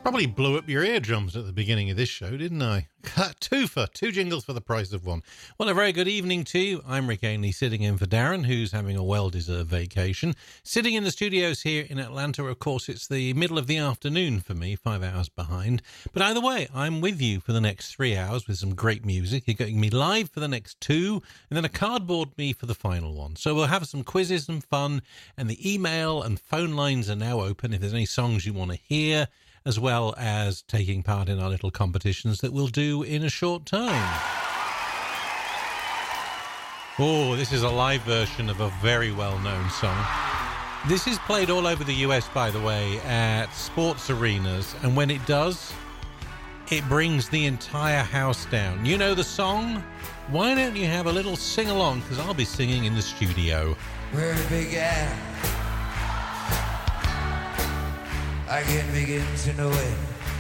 Probably blew up your eardrums at the beginning of this show, didn't I? Two jingles for the price of one. Well, a very good evening to you. I'm Rick Ainley, sitting in for Darren, who's having a well-deserved vacation. Sitting in the studios here in Atlanta, of course, it's the middle of the afternoon for me, 5 hours behind. But either way, I'm with you for the next 3 hours with some great music. You're getting me live for the next 2, and then a cardboard me for the final one. So we'll have some quizzes and fun, and the email and phone lines are now open if there's any songs you want to hear, as well as taking part in our little competitions that we'll do in a short time. Oh, this is a live version of a very well-known song. This is played all over the US, by the way, at sports arenas, and when it does, it brings the entire house down. You know the song? Why don't you have a little sing-along, because I'll be singing in the studio. Where it began, I can begin to know it.